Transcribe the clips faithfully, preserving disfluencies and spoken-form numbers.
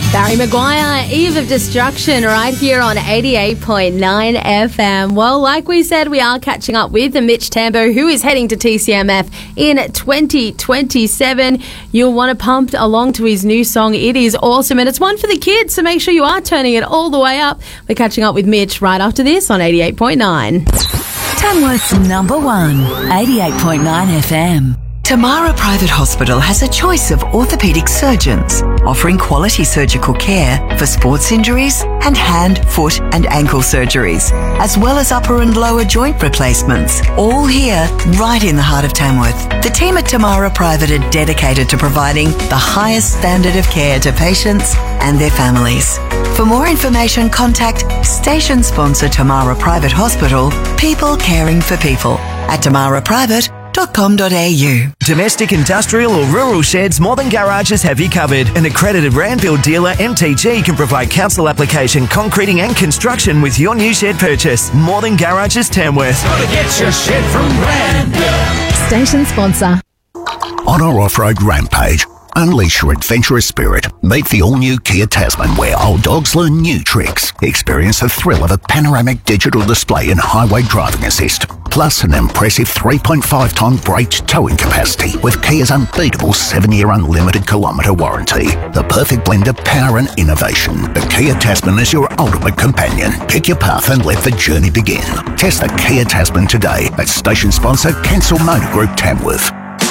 Barry Maguire, Eve of Destruction, right here on eighty-eight point nine F M. Well, like we said, we are catching up with Mitch Tambo, who is heading to T C M F in twenty twenty-seven. You'll want to pump along to his new song. It is awesome, and it's one for the kids, so make sure you are turning it all the way up. We're catching up with Mitch right after this on eighty-eight point nine. Tamworth's number one, eighty-eight point nine F M. Tamara Private Hospital has a choice of orthopaedic surgeons offering quality surgical care for sports injuries and hand, foot and ankle surgeries, as well as upper and lower joint replacements, all here right in the heart of Tamworth. The team at Tamara Private are dedicated to providing the highest standard of care to patients and their families. For more information, contact station sponsor Tamara Private Hospital, people caring for people at tamara private dot com dot a u. Domestic, industrial or rural sheds, More Than Garages have you covered. An accredited Randfield dealer, M T G, can provide council application, concreting and construction with your new shed purchase. More Than Garages Tamworth. Gotta get your shed from Randfield. Station sponsor. On our off-road rampage, unleash your adventurous spirit. Meet the all-new Kia Tasman, where old dogs learn new tricks. Experience the thrill of a panoramic digital display and highway driving assist. Plus an impressive three point five tonne braked towing capacity with Kia's unbeatable seven-year unlimited kilometre warranty. The perfect blend of power and innovation. The Kia Tasman is your ultimate companion. Pick your path and let the journey begin. Test the Kia Tasman today at station sponsor Cancel Motor Group Tamworth.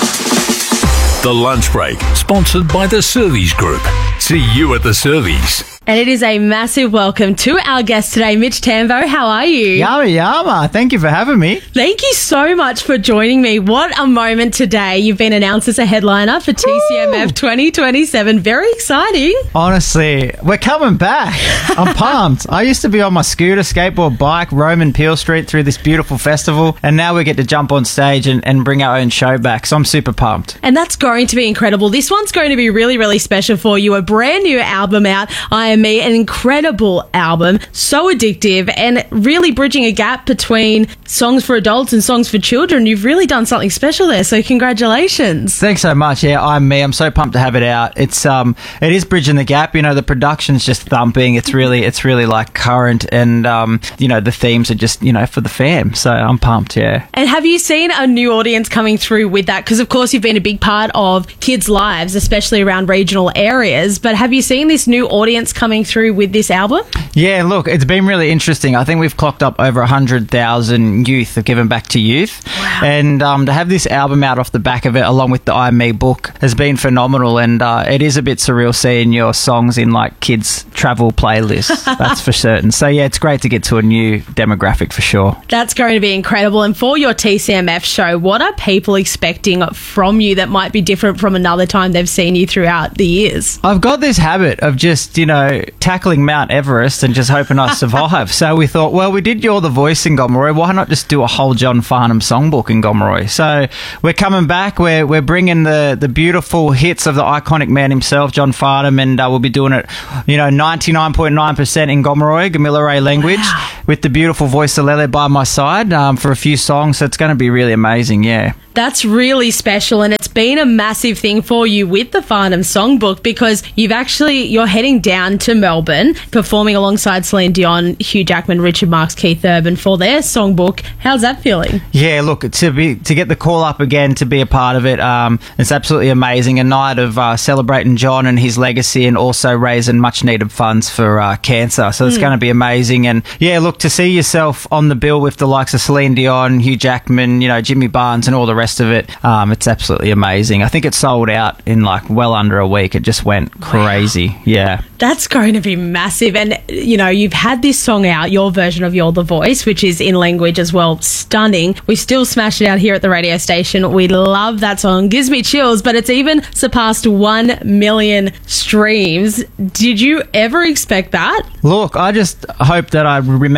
The Lunch Break, sponsored by the Surveys Group. See you at the Surveys. And it is a massive welcome to our guest today, Mitch Tambo. How are you? Yama yama. Thank you for having me. Thank you so much for joining me. What a moment today. You've been announced as a headliner for T C M F twenty twenty-seven. Very exciting. Honestly, we're coming back. I'm pumped. I used to be on my scooter, skateboard, bike, roaming Peel Street through this beautiful festival, and now we get to jump on stage and, and bring our own show back. So I'm super pumped. And that's going to be incredible. This one's going to be really, really special for you. A brand new album out. I Am Me, an incredible album, so addictive and really bridging a gap between songs for adults and songs for children. You've really done something special there, so congratulations. Thanks so much. Yeah, I'm me. I'm so pumped to have it out. It's um, it is bridging the gap. You know, the production's just thumping. It's really, it's really like current, and um, you know, the themes are just, you know, for the fam. So I'm pumped. Yeah. And have you seen a new audience coming through with that? Because of course you've been a big part of kids' lives, especially around regional areas. But have you seen this new audience coming through with this album? Yeah, look, it's been really interesting. I think we've clocked up over one hundred thousand youth have given back to youth. Wow. And um, to have this album out off the back of it, along with the I Am Me book, has been phenomenal. And uh, it is a bit surreal seeing your songs in like kids' travel playlists. That's for certain. So yeah, it's great to get to a new demographic for sure. That's going to be incredible. And for your T C M F show, what are people expecting from you that might be different from another time they've seen you throughout the years? I've got this habit of just, you know, tackling Mount Everest and just hoping I survive. So we thought, well, we did You're the Voice in Gomeroi. Why not just do a whole John Farnham songbook in Gomeroi? So we're coming back. We're we're bringing the, the beautiful hits of the iconic man himself, John Farnham, and uh, we'll be doing it, you know, ninety-nine point nine percent in Gomeroi, Gamilaroi language, wow, with the beautiful voice of Lele by my side um, for a few songs. So it's going to be really amazing, yeah. That's really special, and it's been a massive thing for you with the Farnham Songbook because you've actually, you're heading down to Melbourne, performing alongside Celine Dion, Hugh Jackman, Richard Marx, Keith Urban for their songbook. How's that feeling? Yeah, look, to be to get the call up again, to be a part of it, um, it's absolutely amazing. A night of uh, celebrating John and his legacy, and also raising much needed funds for uh, cancer. So it's mm. going to be amazing. And yeah, look, to see yourself on the bill with the likes of Celine Dion, Hugh Jackman, you know, Jimmy Barnes, and all the rest of it, um, it's absolutely amazing. I think it sold out in like well under a week. It just went crazy. Wow. Yeah. That's going to be massive. And, you know, you've had this song out, your version of You're the Voice, which is in language as well. Stunning. We still smashed it out here at the radio station. We love that song. Gives me chills, but it's even surpassed one million streams. Did you ever expect that? Look, I just hope that I remember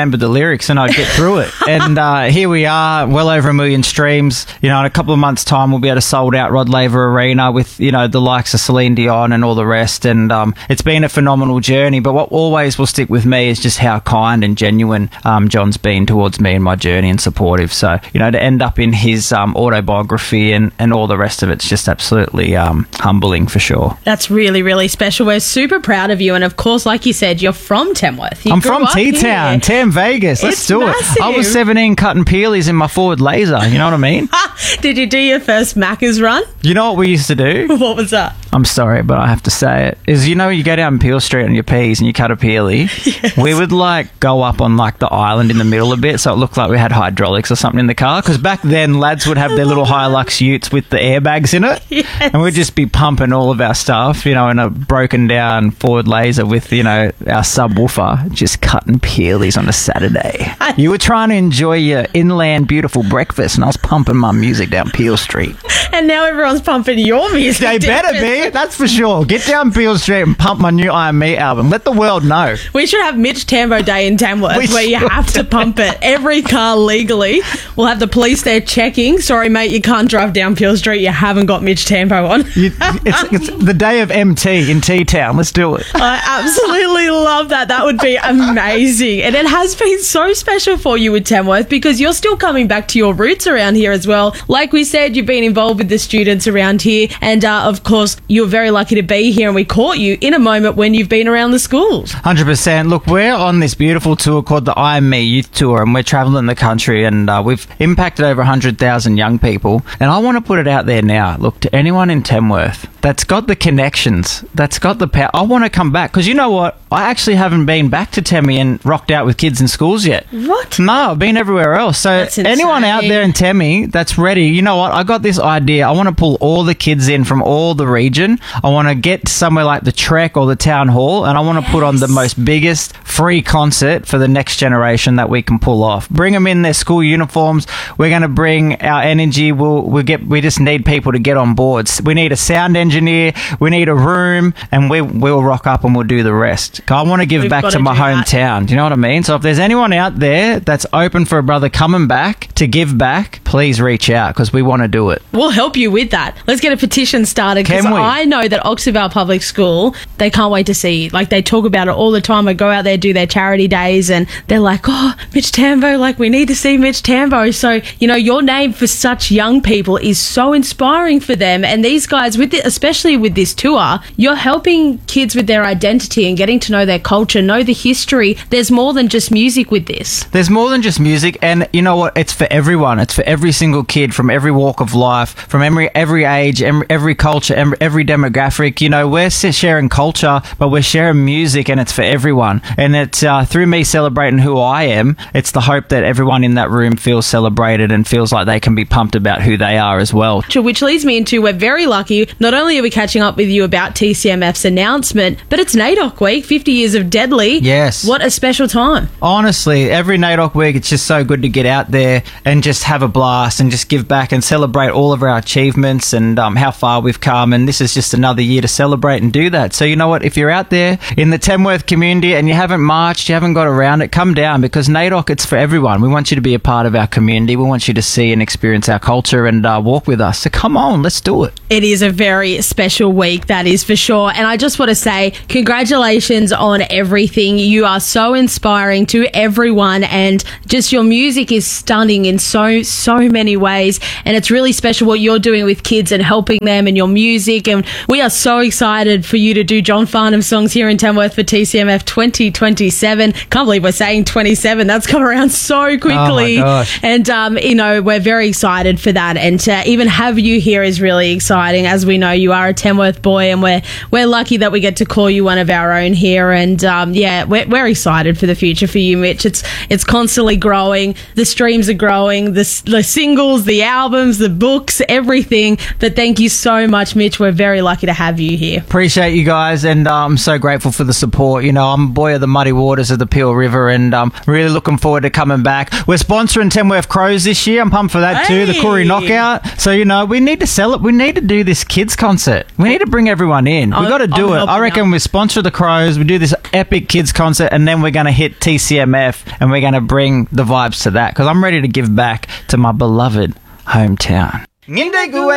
remember the lyrics and I'd get through it. And uh, here we are, well over a million streams. You know, in a couple of months' time, we'll be able to sold out Rod Laver Arena with, you know, the likes of Celine Dion and all the rest. And um, it's been a phenomenal journey. But what always will stick with me is just how kind and genuine um, John's been towards me and my journey and supportive. So, you know, to end up in his um, autobiography and, and all the rest of it's just absolutely um, humbling for sure. That's really, really special. We're super proud of you. And of course, like you said, you're from Tamworth. You I'm grew from up T-Town, here. Tam Vegas. Let's It's do massive. it. I was seventeen cutting peelies in my Ford Laser. You know what I mean? Did you do your first Macca's run? You know what we used to do? What was that? I'm sorry, but I have to say it. Is, you know, you go down Peel Street on your peas and you cut a peely. Yes. We would like go up on like the island in the middle a bit, so it looked like we had hydraulics or something in the car. Because back then, lads would have their little Hilux utes with the airbags in it, Yes. and we'd just be pumping all of our stuff, you know, in a broken down Ford Laser with, you know, our subwoofer, just cutting peelies on a Saturday. You were trying to enjoy your inland beautiful breakfast, and I was pumping my music down Peel Street. And now everyone's pumping your music. They better be, that's for sure. Get down Peel Street and pump my new I Am Me album. Let the world know. We should have Mitch Tambo Day in Tamworth We where you should. have to pump it. Every car legally. We'll have the police there checking. Sorry, mate, you can't drive down Peel Street. You haven't got Mitch Tambo on. You, it's, it's the day of M T in T-Town. Let's do it. I absolutely love that. That would be amazing. And it has been so special for you with Tamworth because you're still coming back to your roots around here as well. Like we said, you've been involved with the students around here. And uh, of course, you're very lucky to be here. And we caught you in a moment when you've been around the schools. one hundred percent. Look, we're on this beautiful tour called the I Am Me Youth Tour, and we're travelling the country, and uh, we've impacted over one hundred thousand young people. And I want to put it out there now. Look, to anyone in Tamworth that's got the connections, that's got the power, I want to come back. Because you know what? I actually haven't been back to Tammy and rocked out with kids in schools yet. What? No, I've been everywhere else. So That's anyone out insane. there in Tammy that's ready, you know what? I got this idea. I want to pull all the kids in from all the region. I want to get somewhere like the Trek or the Town Hall, and I want to put on the most biggest free concert for the next generation that we can pull off. Bring them in their school uniforms. We're going to bring our energy. We'll, we'll get. We just need people to get on board. We need a sound engineer. We need a room, and we we'll rock up and we'll do the rest. I want to give We've back got to to my do that. hometown. Do you know what I mean? So if there's anyone out there that's open for a brother coming back to give back, please reach out because we want to do it. We'll help you with that. Let's get a petition started because Can we? I know that Oxfordvale Public School, they can't wait to see you. Like, they talk about it all the time. I go out there, do their charity days, and they're like, oh, Mitch Tambo, like, we need to see Mitch Tambo. So, you know, your name for such young people is so inspiring for them. And these guys, with it, especially with this tour, you're helping kids with their identity and getting to know their culture, know the history. There's more than just music with this. There's more than just music, and you know what? It's for everyone. It's for every single kid from every walk of life, from every every age, every, every culture, every, every demographic. You know, we're s- sharing culture, but we're sharing music, and it's for everyone. And it's uh, through me celebrating who I am, it's the hope that everyone in that room feels celebrated and feels like they can be pumped about who they are as well. Which leads me into, we're very lucky. Not only are we catching up with you about T C M F's announcement, but it's NAIDOC week, fifty years of Deadly. Yes. What a special time. Honestly, every NAIDOC week, it's just so good to get out there and just have a blast and just give back and celebrate all of our achievements and um, how far we've come. And this is just another year to celebrate and do that. So you know what? If you're out there in the Tamworth community and you haven't marched, you haven't got around it, come down because NAIDOC, it's for everyone. We want you to be a part of our community. We want you to see and experience our culture and uh, walk with us. So come on, let's do it. It is a very special week, that is for sure. And I just want to say congratulations on everything. You are so inspiring to everyone, and just your music is stunning in so, so many ways. And it's really special what you're doing with kids and helping them and your music. And we are so excited for you to do John Farnham songs here in Tamworth for T C M F twenty twenty-seven. Can't believe we're saying twenty-seven. That's come around so quickly. Oh my gosh. And, um, you know, we're very excited for that. And to even have you here is really exciting. As we know, you are a Tamworth boy, and we're we're lucky that we get to call you one of our own here. And, um, yeah, we're, we're excited for the future for you, Mitch. It's it's constantly growing. The streams are growing, the, s- the singles, the albums, the books, everything. But thank you so much, Mitch. We're very lucky to have you here. Appreciate you guys, and uh, I'm so grateful for the support. You know, I'm a boy of the muddy waters of the Peel River, and I'm um, really looking forward to coming back. We're sponsoring Tamworth Crows this year. I'm pumped for that too, the Hey! Koori Knockout. So, you know, we need to sell it. We need to do this kids concert. We need to bring everyone in. We've I'll- got to do I'll it. help I you reckon out. we sponsor the Crows. We do this epic kids concert, and then we're going to hit T C M F and we're going to bring the vibes to that because I'm ready to give back to my beloved hometown.